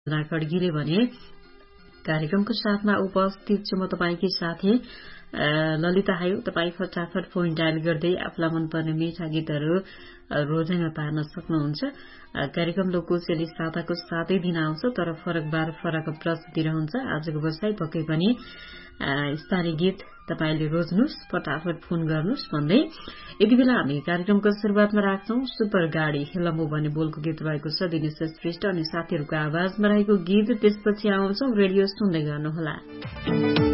खड्गीले भने कार्यक्रमको साथमा उपस्थित छु म तपाईकै साथी ललिता हायु। तपाई फटाफट फोन डायल गर्दै आफूलाई मनपर्ने मिठा गीतहरू रोजाइमा पार्न सक्नुहुन्छ। कार्यक्रम लोककोशेली साताको 7 दिन आउँछ, तर फरक बार फरक प्रस्तुति रहन्छ। आजको बसाई पक्कै पनि स्थानीय गीत तपाईले रोज्नुस्, फटाफट फोन गर्नुस् भन्दै यति बेला हामी कार्यक्रमको सुरुवातमा राख्छौं सुपर गाडी लम्बो भन्ने बोलको गीत रहेको छ दिनेश श्रेष्ठ अनि साथीहरूको आवाजमा रहेको गीत। त्यसपछि आउँछौं, रेडियो सुन्दै गर्नुहोला।